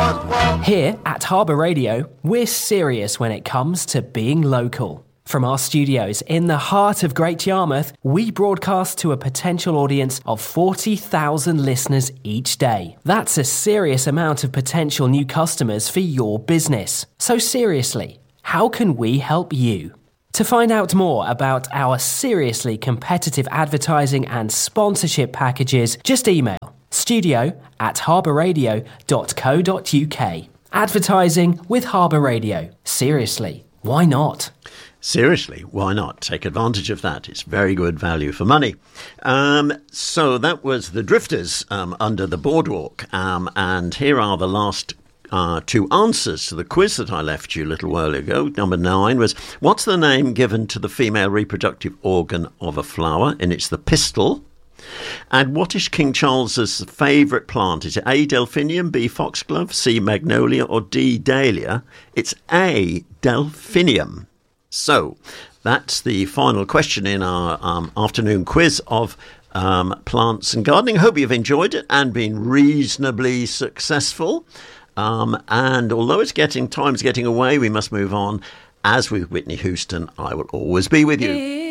Here at Harbour Radio, we're serious when it comes to being local. From our studios in the heart of Great Yarmouth, we broadcast to a potential audience of 40,000 listeners each day. That's a serious amount of potential new customers for your business. So seriously, how can we help you? To find out more about our seriously competitive advertising and sponsorship packages, just email studio@harbourradio.co.uk. Advertising with Harbour Radio. Seriously, why not? Seriously, why not? Take advantage of that. It's very good value for money. So that was the Drifters under the boardwalk. And here are the last two answers to the quiz that I left you a little while ago. Number 9 was, what's the name given to the female reproductive organ of a flower? And it's the pistil. And what is King Charles's favourite plant? Is it A, delphinium, B, foxglove, C, magnolia, or D, dahlia? It's A, delphinium. So that's the final question in our afternoon quiz of plants and gardening. Hope you've enjoyed it and been reasonably successful. And although time's getting away, we must move on. As with Whitney Houston, I will always be with you.